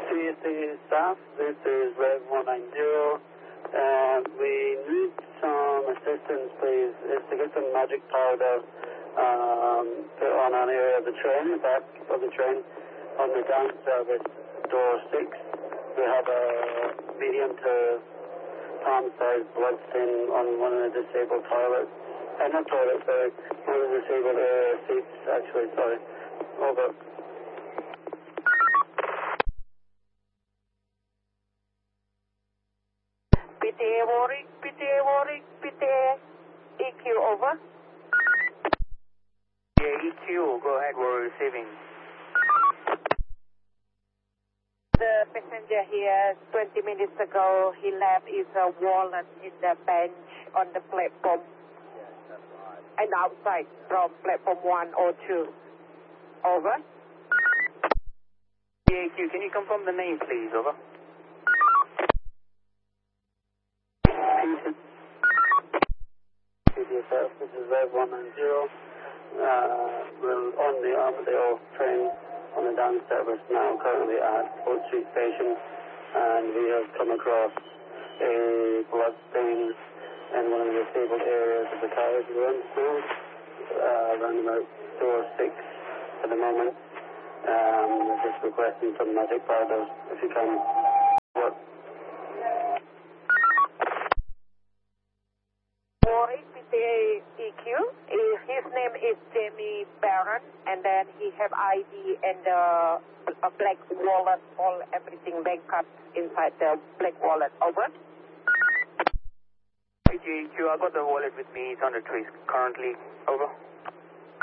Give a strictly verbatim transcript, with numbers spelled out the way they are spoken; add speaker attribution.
Speaker 1: C S C staff, this is Rev one nine zero. Uh, we need some assistance, please. It's to get some magic powder um, on an area of the train, the back of the train, on the down service, door six. We have a medium to palm-sized blood stain on one of the disabled toilets. Uh, not toilets, sorry. One of the disabled area seats, actually, sorry. Over.
Speaker 2: P T A Warwick, P T A Warwick, P T A E Q, over.
Speaker 3: Yeah, E Q, go ahead, we're receiving.
Speaker 2: The passenger here, twenty minutes ago, he left his uh, wallet in the bench on the platform.
Speaker 3: Yes, that's right.
Speaker 2: And outside from platform one or two. Over.
Speaker 3: Yeah, E Q, can you confirm the name, please, over?
Speaker 1: P D S F, this is Rev one nine zero. Uh, we're on the Armadale train on the down service now, currently at Oak Street Station, and we have come across a blood stain in one of the disabled areas of the carriage room now, uh, around about door six at the moment. Um, we're just requesting some magic powder, if you can. What?
Speaker 2: Warwick, P T A E Q. His name is Jamie Barron, and then he have I D and uh, a black wallet, all everything bank cards inside the black wallet. Over.
Speaker 3: P G E Q, I got the wallet with me, it's on the trees currently, over.